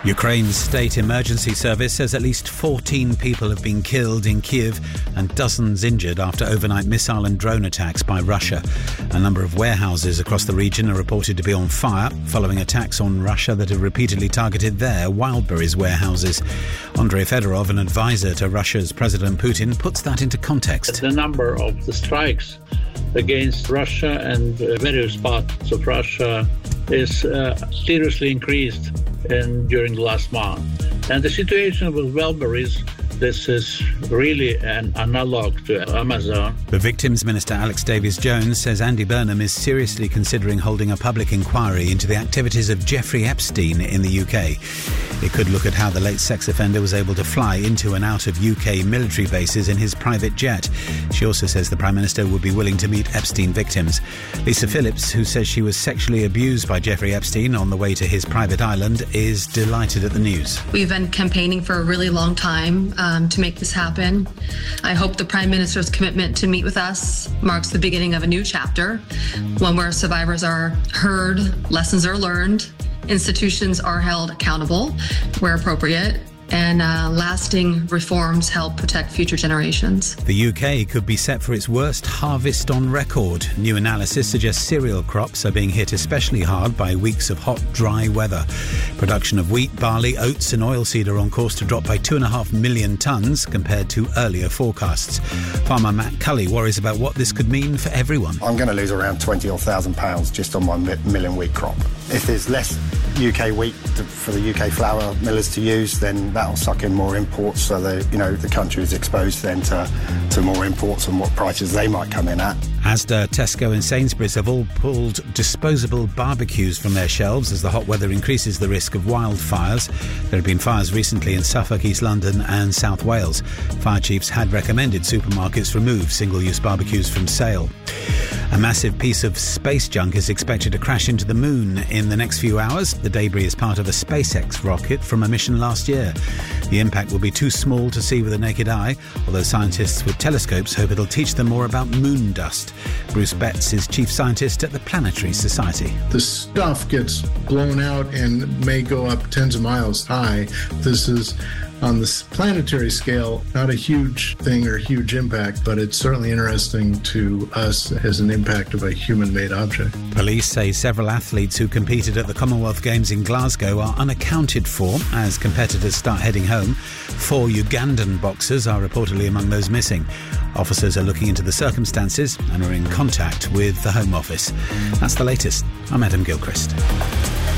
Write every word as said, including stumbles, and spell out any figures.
Ukraine's state emergency service says at least fourteen people have been killed in Kyiv and dozens injured after overnight missile and drone attacks by Russia. A number of warehouses across the region are reported to be on fire following attacks on Russia that have repeatedly targeted their Wildberries warehouses. Andrei Fedorov, an advisor to Russia's President Putin, puts that into context. The number of the strikes against Russia and various parts of Russia is uh, seriously increased in, during the last month. And the situation with Wildberries, this is really an analog to Amazon. The Victims Minister Alex Davies-Jones says Andy Burnham is seriously considering holding a public inquiry into the activities of Jeffrey Epstein in the U K. It could look at how the late sex offender was able to fly into and out of U K military bases in his private jet. She also says the Prime Minister would be willing to meet Epstein victims. Lisa Phillips, who says she was sexually abused by Jeffrey Epstein on the way to his private island, is delighted at the news. We've been campaigning for a really long time um, to make this happen. I hope the Prime Minister's commitment to meet with us marks the beginning of a new chapter, one where survivors are heard, lessons are learned, institutions are held accountable where appropriate, and uh, lasting reforms help protect future generations. The U K could be set for its worst harvest on record. New analysis suggests cereal crops are being hit especially hard by weeks of hot, dry weather. Production of wheat, barley, oats and oilseed are on course to drop by two and a half million tonnes compared to earlier forecasts. Farmer Matt Cully worries about what this could mean for everyone. I'm going to lose around twenty odd thousand pounds just on my milling wheat crop. If there's less U K wheat to, for the U K flour millers to use, then that'll suck in more imports, so the you know the country is exposed then to, to more imports and what prices they might come in at. Asda, Tesco and Sainsbury's have all pulled disposable barbecues from their shelves as the hot weather increases the risk of wildfires. There have been fires recently in Suffolk, East London and South Wales. Fire chiefs had recommended supermarkets remove single-use barbecues from sale. A massive piece of space junk is expected to crash into the moon in the next few hours. The debris is part of a SpaceX rocket from a mission last year. The impact will be too small to see with the naked eye, although scientists with telescopes hope it'll teach them more about moon dust. Bruce Betts is chief scientist at the Planetary Society. The stuff gets blown out and may go up tens of miles high. This is, on this planetary scale, not a huge thing or huge impact, but it's certainly interesting to us as an impact of a human-made object. Police say several athletes who competed at the Commonwealth Games in Glasgow are unaccounted for as competitors start heading home. Four Ugandan boxers are reportedly among those missing. Officers are looking into the circumstances and are in contact with the Home Office. That's the latest. I'm Adam Gilchrist.